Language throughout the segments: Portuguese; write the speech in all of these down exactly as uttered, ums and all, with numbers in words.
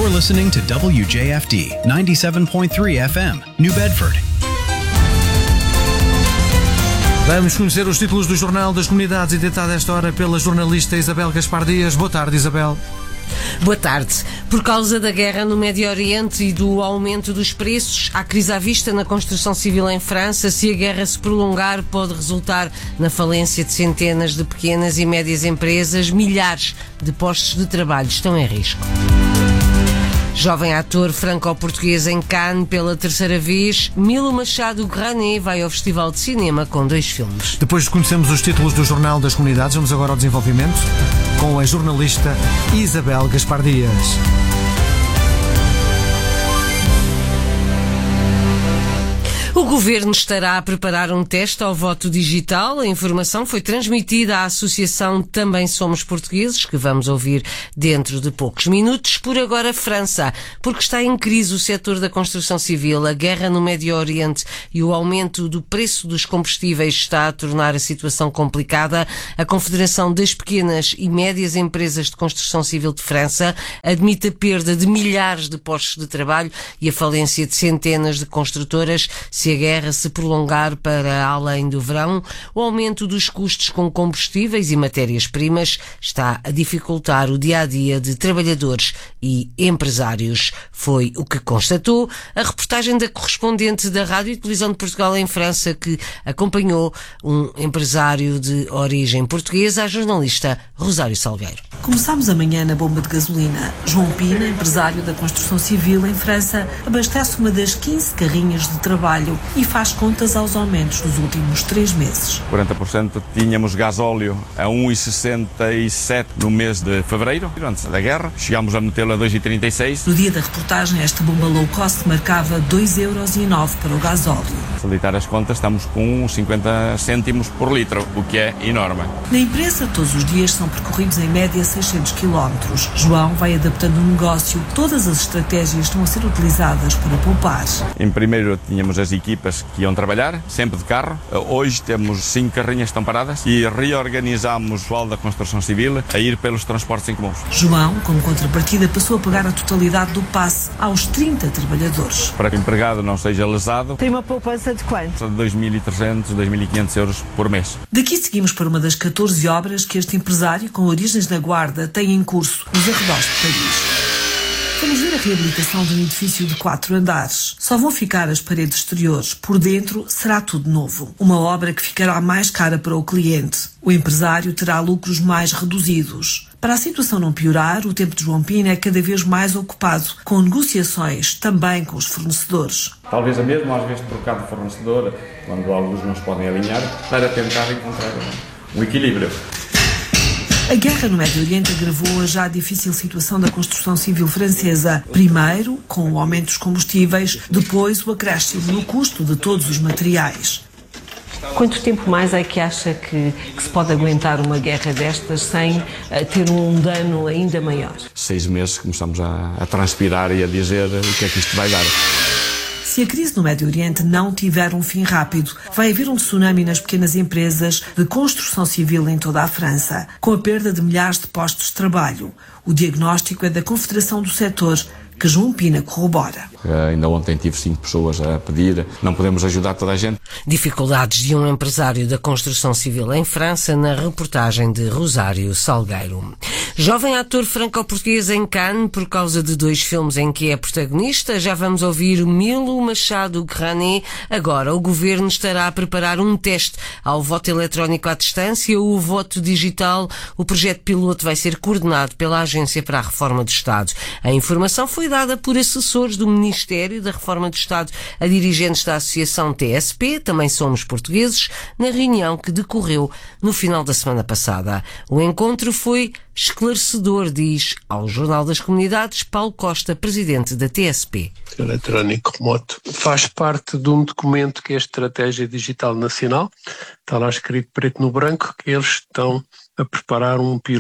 You're listening to W J F D ninety-seven point three F M, New Bedford. Vamos conhecer os títulos do Jornal das Comunidades, editado esta hora pela jornalista Isabel Gaspar Dias. Boa tarde, Isabel. Boa tarde. Por causa da guerra no Médio Oriente e do aumento dos preços, há crise à vista na construção civil em França. Se a guerra se prolongar, pode resultar na falência de centenas de pequenas e médias empresas. Milhares de postos de trabalho estão em risco. Jovem ator franco-português em Cannes pela terceira vez, Milo Machado Granet vai ao Festival de Cinema com dois filmes. Depois de conhecermos os títulos do Jornal das Comunidades, vamos agora ao desenvolvimento com a jornalista Isabel Gaspar Dias. O Governo estará a preparar um teste ao voto digital. A informação foi transmitida à Associação Também Somos Portugueses, que vamos ouvir dentro de poucos minutos. Por agora, França, porque está em crise o setor da construção civil. A guerra no Médio Oriente e o aumento do preço dos combustíveis está a tornar a situação complicada. A Confederação das Pequenas e Médias Empresas de Construção Civil de França admite a perda de milhares de postos de trabalho e a falência de centenas de construtoras. Se a guerra se prolongar para além do verão, o aumento dos custos com combustíveis e matérias-primas está a dificultar o dia-a-dia de trabalhadores e empresários. Foi o que constatou a reportagem da correspondente da Rádio e Televisão de Portugal em França, que acompanhou um empresário de origem portuguesa, a jornalista Rosário Salgueiro. Começámos amanhã na bomba de gasolina. João Pina, empresário da construção civil em França, abastece uma das quinze carrinhas de trabalho e faz contas aos aumentos dos últimos três meses. quarenta por cento tínhamos gasóleo a um vírgula sessenta e sete no mês de fevereiro, antes da guerra. Chegámos a metê-lo a dois vírgula trinta e seis. No dia da reportagem, esta bomba low cost marcava dois euros e nove para o gasóleo. Se deitar as contas, estamos com cinquenta cêntimos por litro, o que é enorme. Na empresa, todos os dias são percorridos em média seiscentos quilómetros. João vai adaptando o negócio. Todas as estratégias estão a ser utilizadas para poupar. Em primeiro tínhamos as equipas que iam trabalhar, sempre de carro. Hoje temos cinco carrinhas que estão paradas e reorganizamos o pessoal da construção civil a ir pelos transportes em comuns. João, como contrapartida, passou a pagar a totalidade do passe aos trinta trabalhadores. Para que o empregado não seja lesado, tem uma poupança de quanto? De dois mil e trezentos, dois mil e quinhentos euros por mês. Daqui seguimos para uma das catorze obras que este empresário, com origens na Guarda, tem em curso nos arredores de Paris. Vamos ver a reabilitação de um edifício de quatro andares. Só vão ficar as paredes exteriores. Por dentro será tudo novo. Uma obra que ficará mais cara para o cliente. O empresário terá lucros mais reduzidos. Para a situação não piorar, o tempo de João Pina é cada vez mais ocupado, com negociações também com os fornecedores. Talvez a mesma, às vezes, trocar de fornecedor, quando alguns não se podem alinhar, para tentar encontrar um equilíbrio. A guerra no Médio Oriente agravou a já difícil situação da construção civil francesa. Primeiro, com o aumento dos combustíveis, depois o acréscimo no custo de todos os materiais. Quanto tempo mais é que acha que, que se pode aguentar uma guerra destas sem uh, ter um dano ainda maior? Seis meses começamos a, a transpirar e a dizer o que é que isto vai dar. Se a crise no Médio Oriente não tiver um fim rápido, vai haver um tsunami nas pequenas empresas de construção civil em toda a França, com a perda de milhares de postos de trabalho. O diagnóstico é da Confederação do Setor, que João Pina corrobora. Uh, ainda ontem tive cinco pessoas a pedir, não podemos ajudar toda a gente. Dificuldades de um empresário da construção civil em França, na reportagem de Rosário Salgueiro. Jovem ator franco-português em Cannes por causa de dois filmes em que é protagonista. Já vamos ouvir Milo Machado Granet. Agora, o Governo estará a preparar um teste ao voto eletrónico à distância, o voto digital. O projeto piloto vai ser coordenado pela Agência para a Reforma do Estado. A informação foi dada por assessores do Ministério da Reforma do Estado a dirigentes da Associação T S P, Também Somos Portugueses, na reunião que decorreu no final da semana passada. O encontro foi esclarecedor, diz ao Jornal das Comunidades Paulo Costa, presidente da T S P. Eletrónico remoto faz parte de um documento que é a Estratégia Digital Nacional. Está lá escrito preto no branco que eles estão a preparar um piloto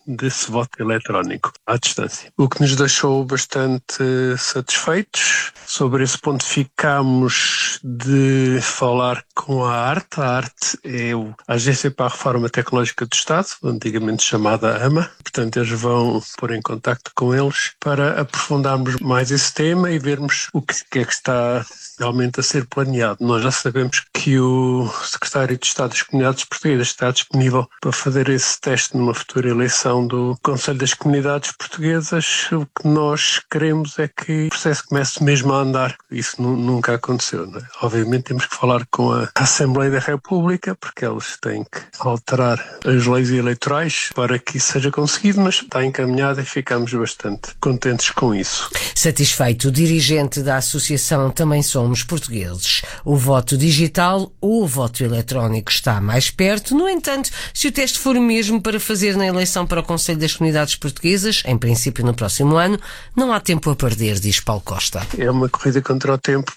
desse voto eletrónico à distância. O que nos deixou bastante satisfeitos. Sobre esse ponto ficámos de falar com a ARTE. A ARTE é a Agência para a Reforma Tecnológica do Estado, antigamente chamada AMA. Portanto, eles vão pôr em contacto com eles para aprofundarmos mais esse tema e vermos o que é que está realmente a ser planeado. Nós já sabemos que o Secretário de Estado das Comunidades Portuguesas está disponível para fazer esse teste numa futura eleição do Conselho das Comunidades Portuguesas. O que nós queremos é que o processo comece mesmo a andar. Isso nunca aconteceu, não é? Obviamente temos que falar com a Assembleia da República, porque eles têm que alterar as leis eleitorais para que isso seja conseguido, mas está encaminhado e ficamos bastante contentes com isso. Satisfeito, o dirigente da Associação Também Somos Portugueses. O voto digital ou o voto eletrónico está mais perto. No entanto, se o teste for mesmo para fazer na eleição para o Conselho das Comunidades Portuguesas, em princípio no próximo ano, não há tempo a perder, diz Paulo Costa. É uma corrida contra o tempo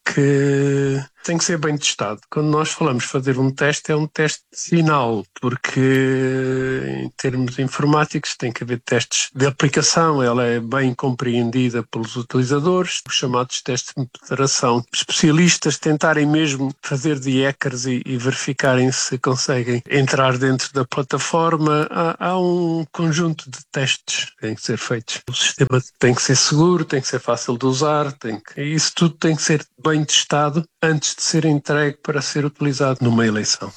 porque tem que ser bem testado. Quando nós falamos fazer um teste, é um teste final, porque em termos informáticos tem que haver testes de aplicação, ela é bem compreendida pelos utilizadores, os chamados testes de penetração. Especialistas tentarem mesmo fazer de hackers e, e verificarem se conseguem entrar dentro da plataforma. Há, há um conjunto de testes que têm que ser feitos. O sistema tem que ser seguro, tem que ser fácil de usar, tem que, isso tudo tem que ser bem testado antes de ser entregue para ser utilizado numa eleição.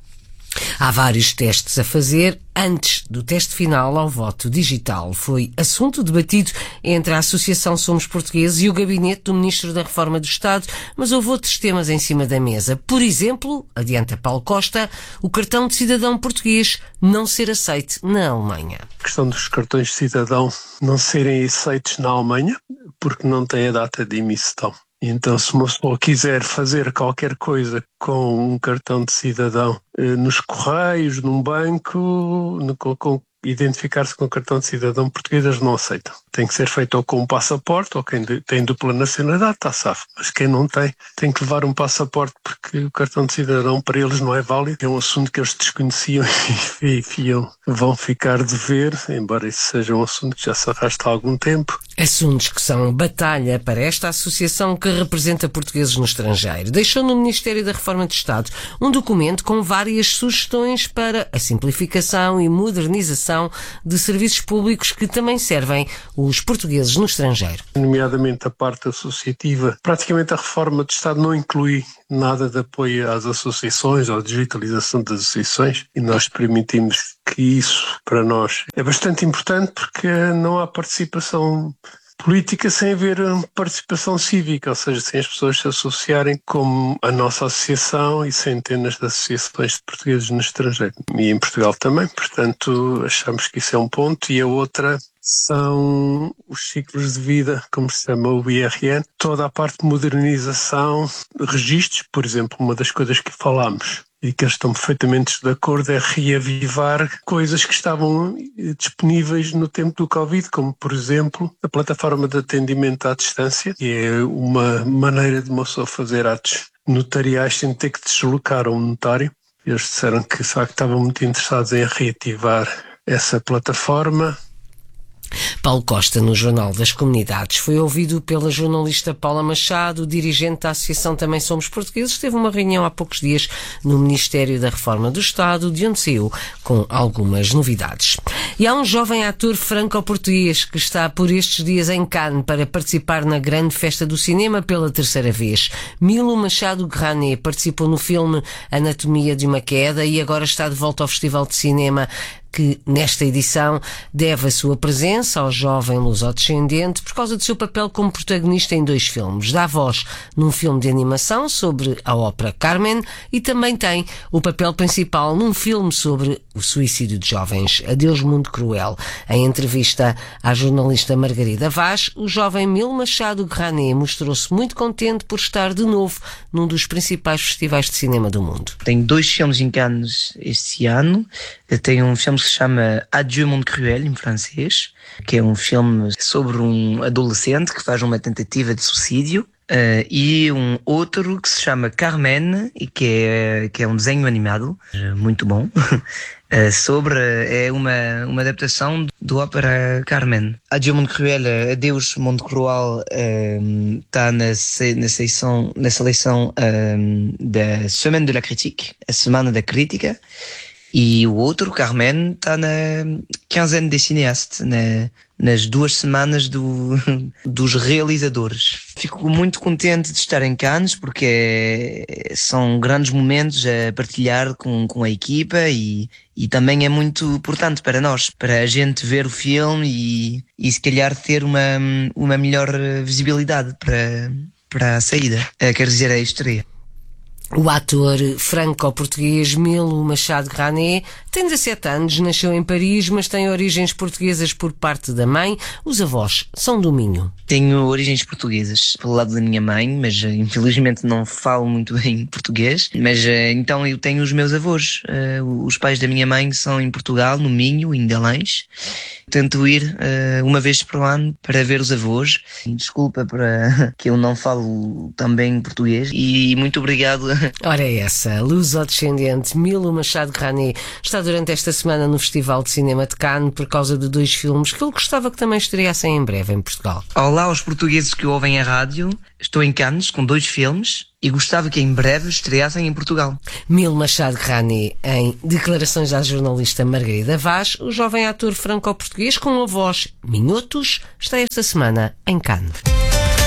Há vários testes a fazer antes do teste final ao voto digital. Foi assunto debatido entre a Associação Somos Portugueses e o gabinete do Ministro da Reforma do Estado, mas houve outros temas em cima da mesa. Por exemplo, adianta Paulo Costa, o cartão de cidadão português não ser aceite na Alemanha. A questão dos cartões de cidadão não serem aceitos na Alemanha porque não tem a data de emissão. Então, se uma pessoa quiser fazer qualquer coisa com um cartão de cidadão eh, nos correios, num banco, no, com, identificar-se com o cartão de cidadão português, eles não aceitam. Tem que ser feito ou com um passaporte, ou quem tem dupla nacionalidade está safo. Mas quem não tem, tem que levar um passaporte, porque o cartão de cidadão para eles não é válido. É um assunto que eles desconheciam e, e, e vão ficar de ver, embora isso seja um assunto que já se arrasta há algum tempo. Assuntos que são batalha para esta associação que representa portugueses no estrangeiro. Deixou no Ministério da Reforma do Estado um documento com várias sugestões para a simplificação e modernização de serviços públicos que também servem os portugueses no estrangeiro. Nomeadamente a parte associativa. Praticamente a reforma do Estado não inclui nada de apoio às associações ou à digitalização das associações e nós permitimos que isso, para nós, é bastante importante porque não há participação política sem haver participação cívica, ou seja, sem as pessoas se associarem como a nossa associação e centenas de associações de portugueses no estrangeiro. E em Portugal também, portanto, achamos que isso é um ponto. E a outra são os ciclos de vida, como se chama o I R N, toda a parte de modernização, registros, por exemplo, uma das coisas que falámos e que eles estão perfeitamente de acordo é reavivar coisas que estavam disponíveis no tempo do Covid, como, por exemplo, a plataforma de atendimento à distância, que é uma maneira de uma pessoa fazer atos notariais sem ter que deslocar a um notário. Eles disseram que, de facto, estavam muito interessados em reativar essa plataforma. Paulo Costa, no Jornal das Comunidades, foi ouvido pela jornalista Paula Machado, dirigente da Associação Também Somos Portugueses. Teve uma reunião há poucos dias no Ministério da Reforma do Estado, de onde saiu com algumas novidades. E há um jovem ator franco-português que está por estes dias em Cannes para participar na grande festa do cinema pela terceira vez. Milo Machado Granet participou no filme Anatomia de uma Queda e agora está de volta ao Festival de Cinema, que nesta edição deve a sua presença ao jovem lusodescendente por causa do seu papel como protagonista em dois filmes. Dá voz num filme de animação sobre a ópera Carmen e também tem o papel principal num filme sobre o suicídio de jovens, Adeus Mundo Cruel. Em entrevista à jornalista Margarida Vaz, o jovem Milo Machado Granet mostrou-se muito contente por estar de novo num dos principais festivais de cinema do mundo. Tenho dois filmes em Cannes este ano. Eu tenho um filme que se chama Adieu Mundo Cruel, em francês, que é um filme sobre um adolescente que faz uma tentativa de suicídio. Uh, e um outro que se chama Carmen, e que é, que é um desenho animado, muito bom, uh, sobre, é uma, uma adaptação do ópera Carmen. Adieu Monde Cruel, Adeus Monde Cruel, está um, na, na, seleção, na seleção um, da Semaine de la Critique, a Semana da Crítica, e o outro, Carmen, está na Quinzaine des Cinéastes, na, nas duas semanas do, dos realizadores. Fico muito contente de estar em Cannes, porque é, são grandes momentos a partilhar com, com a equipa e, e também é muito importante para nós, para a gente ver o filme e, e se calhar ter uma, uma melhor visibilidade para, para a saída, quer dizer, a estreia. O ator franco-português Milo Machado Granet tem dezassete anos, nasceu em Paris, mas tem origens portuguesas por parte da mãe. Os avós são do Minho. Tenho origens portuguesas pelo lado da minha mãe, mas infelizmente não falo muito bem português. Mas então eu tenho os meus avós. Os pais da minha mãe são em Portugal, no Minho, em Delães. Tento ir uh, uma vez por ano para ver os avós. Desculpa para que eu não falo tão bem português e muito obrigado. Ora é essa, luso-descendente Milo Machado Granet está durante esta semana no Festival de Cinema de Cannes por causa de dois filmes que ele gostava que também estreassem em breve em Portugal. Olá aos portugueses que ouvem a rádio, estou em Cannes com dois filmes e gostava que em breve estreassem em Portugal. Milo Machado Granet, em declarações à jornalista Margarida Vaz, o jovem ator franco-português com a voz Minhotos, está esta semana em Cannes.